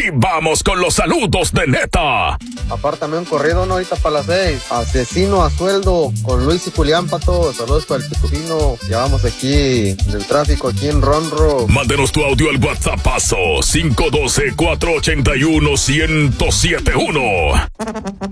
aquí vamos con los saludos de neta. Apártame un corrido, ¿no? Ahorita para las 6. Asesino a sueldo con Luis y Julián para todos. Saludos para el Pitufino. Ya vamos aquí del tráfico aquí en Ronro. Mándenos tu audio al WhatsAppazo 512-481-1071.